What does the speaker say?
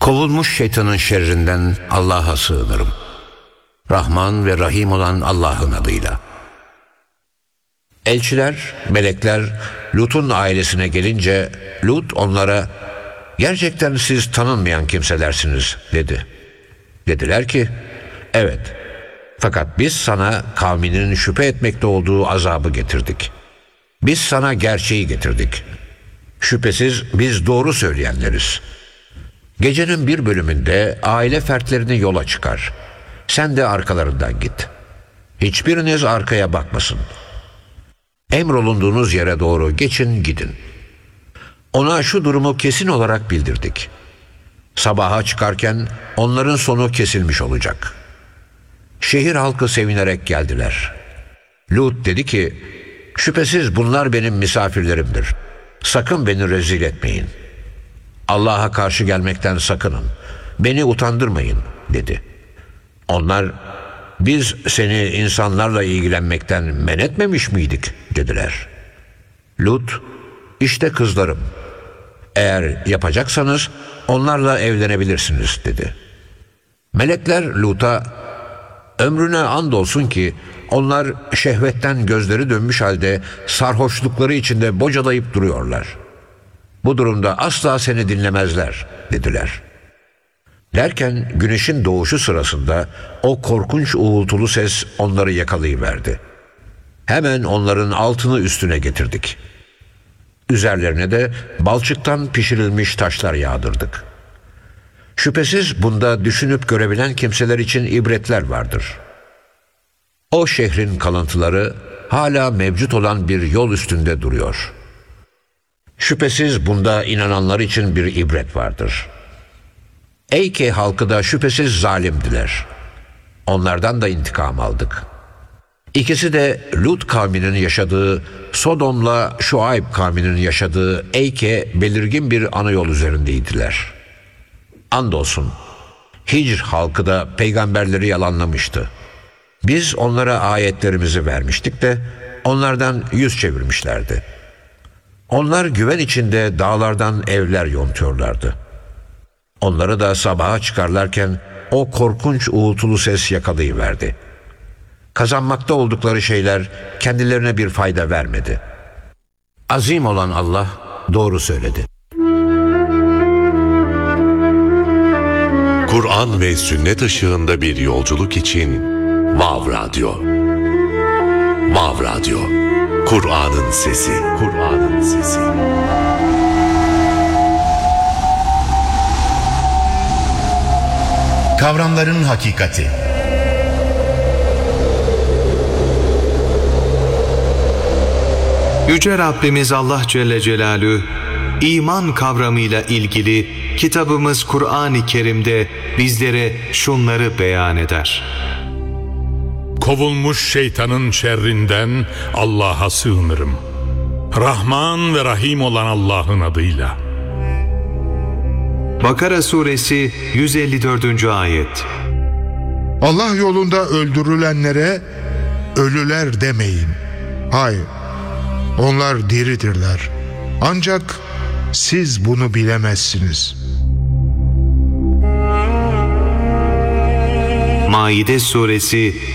Kovulmuş şeytanın şerrinden Allah'a sığınırım. Rahman ve Rahim olan Allah'ın adıyla. Elçiler, melekler Lut'un ailesine gelince Lut onlara "Gerçekten siz tanınmayan kimselersiniz" dedi. Dediler ki "Evet, fakat biz sana kavminin şüphe etmekte olduğu azabı getirdik. Biz sana gerçeği getirdik. Şüphesiz biz doğru söyleyenleriz. Gecenin bir bölümünde aile fertlerini yola çıkar. Sen de arkalarından git. Hiçbiriniz arkaya bakmasın. Emrolunduğunuz yere doğru geçin gidin. Ona şu durumu kesin olarak bildirdik. Sabaha çıkarken onların sonu kesilmiş olacak." Şehir halkı sevinerek geldiler. Lut dedi ki "Şüphesiz bunlar benim misafirlerimdir. Sakın beni rezil etmeyin. Allah'a karşı gelmekten sakının. Beni utandırmayın" dedi. Onlar "Biz seni insanlarla ilgilenmekten men etmemiş miydik?" dediler. Lut "İşte kızlarım. Eğer yapacaksanız onlarla evlenebilirsiniz" dedi. Melekler Lut'a "Ömrüne andolsun ki onlar şehvetten gözleri dönmüş halde sarhoşlukları içinde bocalayıp duruyorlar. Bu durumda asla seni dinlemezler" dediler. Derken güneşin doğuşu sırasında o korkunç uğultulu ses onları yakalayıverdi. Hemen onların altını üstüne getirdik. Üzerlerine de balçıktan pişirilmiş taşlar yağdırdık. Şüphesiz bunda düşünüp görebilen kimseler için ibretler vardır. O şehrin kalıntıları hala mevcut olan bir yol üstünde duruyor. Şüphesiz bunda inananlar için bir ibret vardır. Eyke halkı da şüphesiz zalimdiler. Onlardan da intikam aldık. İkisi de Lut kavminin yaşadığı, Sodom'la Şuayb kavminin yaşadığı Eyke belirgin bir ana yol üzerindeydiler. Andolsun Hicr halkı da peygamberleri yalanlamıştı. Biz onlara ayetlerimizi vermiştik de onlardan yüz çevirmişlerdi. Onlar güven içinde dağlardan evler yontuyorlardı. Onları da sabaha çıkarlarken o korkunç uğultulu ses yakalayıverdi. Kazanmakta oldukları şeyler kendilerine bir fayda vermedi. Azim olan Allah doğru söyledi. Kur'an ve sünnet ışığında bir yolculuk için Vav Radyo. Vav Radyo. Kur'an'ın sesi. Kur'an'ın sesi. Kavramların hakikati. Yüce Rabbimiz Allah Celle Celaluhu iman kavramıyla ilgili kitabımız Kur'an-ı Kerim'de bizlere şunları beyan eder. Kovulmuş şeytanın şerrinden Allah'a sığınırım. Rahman ve Rahim olan Allah'ın adıyla. Bakara suresi 154. ayet. Allah yolunda öldürülenlere ölüler demeyin. Hayır, onlar diridirler. Ancak siz bunu bilemezsiniz. Maide suresi